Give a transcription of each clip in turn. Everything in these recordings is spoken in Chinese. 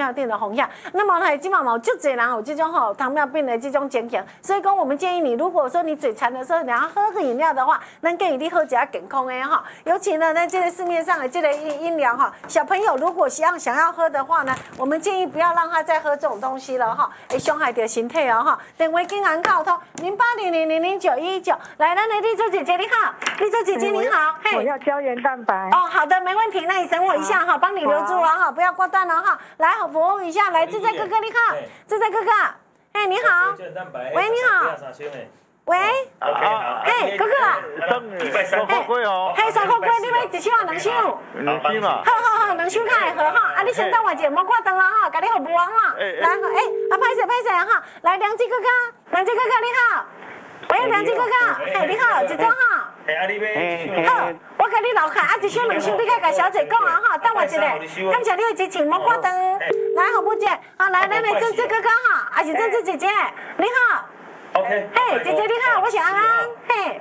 尿定的红药。那么呢，今晚有就侪人有这种糖尿病的这种情形，所以讲我们建议你，如果说你嘴馋的时候，你要喝个饮料的话，咱建议你喝比较健康的哈。尤其呢，在这个市面上的这个饮料哈，小朋友如果想要喝的话呢，我们建议不要让他再喝这种东西了哈，会伤害到身体哦哈。电话跟俺沟通0800000919，来，咱的丽珠姐姐你好，丽珠姐姐你好， 我要胶原蛋白。 哦，好的，没问题，那你等我一下哈，帮你留住啊哈，不要挂断了哈。来，服务一下，来，自在哥哥你好，自在哥哥，哎你好，喂你好。喂，嘿，哥哥啊， 3块龟哦， 嘿，3块龟，你要一箱啊，两箱？ 两箱嘛。 好，两箱较会好哈。啊，你先等我一下，莫挂断啊哈，甲你服务啊哈。来，歹势哈，来，梁记哥哥你好，喂，梁记哥哥，嘿，你好，一张哈。好，我甲你留下，啊，一箱两箱，你甲小姐讲啊哈，等我一下，感谢你的支持，莫挂断。来，服务姐，好，来，咱的珍珠哥哥哈，还是珍珠姐姐，你好。 OK， 嘿，姐姐你好，我是安安，嘿。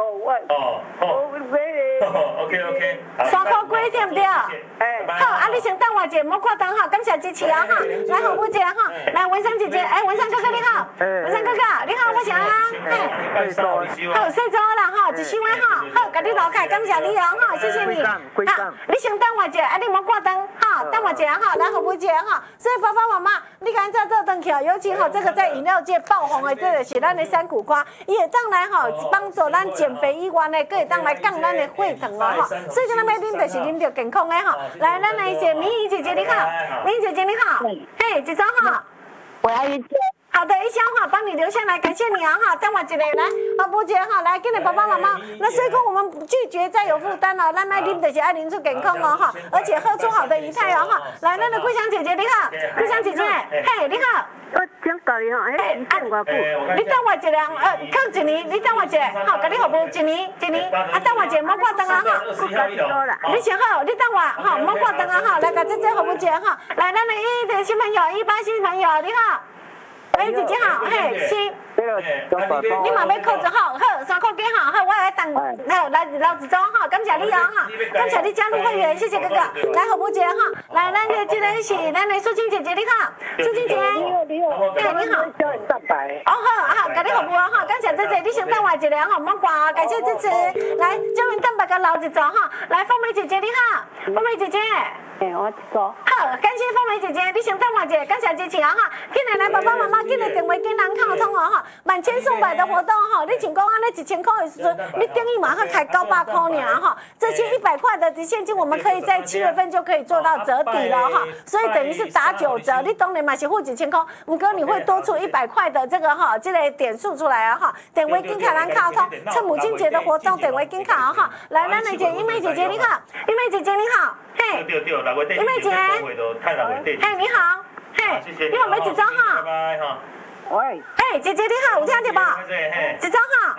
OK， 3块龟对不对？好，啊，你先等我一下，莫挂断哈，感谢支持啊哈。来，服务姐哈，来，文山姐姐，文山哥哥你好，文山哥哥你好，我是安安，嘿。好，细周啦哈，一箱的哈，好，甲你留下，感谢你哦哈，谢谢你。好，你先等我一下，啊，你莫挂断哈，等我一下哈，来，服务姐哈。所以爸爸妈妈，你赶紧做转去哦，尤其哈这个在饮料界爆红的，这个是咱的山苦瓜，伊会当来哈帮助咱减肥以外呢，佫会当来降咱的血糖哦哈。所以咱要啉就是啉着健康的哈。来，咱来一个明仪姐姐你好，明仪姐姐你好，嘿，一张哈。 我要一件。 好的，一箱哈，帮你留下来，感谢你啊哈。等我一下来，阿伯姐哈，来，给你爸爸妈妈。那所以说我们拒绝再有负担了，咱买啉就是爱啉出健康哦哈，而且喝出好的仪态哦哈。来，咱的桂香姐姐你好，桂香姐姐，嘿，你好。 我讲道理吼，1万你等我一下，靠一年，你等我一下，好，甲你服务一年，啊，等我一下，莫挂断啊哈。你先好，你等我，哈，莫挂断啊哈，来，甲姐姐服务一下哈。来，咱的1的新朋友，18新朋友，你好。喂，姐姐好，嘿，是。你嘛要扣一好，3块几好，好，我来等，来留一张哈，感谢你哦哈，感谢你加入会员，谢谢哥哥，来服务姐哈，来，咱的这个是咱的素清姐姐，你好，素清姐，嘿，你好， 胶原蛋白。 哦好，甲你服务哈，感谢姐姐，你先等我一下哈，莫挂，感谢支持，来，胶原蛋白甲留一张哈，来，凤梅姐姐你好，凤梅姐姐。 我一个。 好，感谢凤梅姐姐，你先等我一下，感谢支持啊哈！今日来爸爸妈妈，今日电话跟人沟通哦哈，满千送百的活动哈，你像讲安尼1000块的时阵，你等于马上开900块尔哈，这些100块的现金，我们可以在7月份就可以做到折抵了哈，所以等于是打9折，你当然嘛是付1000块，不过你会多出100块的这个哈，这个点数出来啊哈，电话跟人沟通，趁母亲节的活动，电话跟卡哈，来，咱的英美姐姐你好，英美姐姐你好，嘿。英美姐，嘿，你好，嘿，你有没几张哈？ 喂， 嘿，姐姐你好，有听到无？一张哈。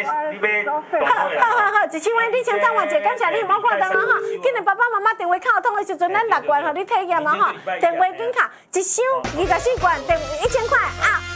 好，一千万你先等我一下，感谢你，莫挂断啊哈。今日爸爸妈妈电话沟通的时阵，咱6罐互你体验啊哈，电话跟卡一箱24罐，电1000块啊。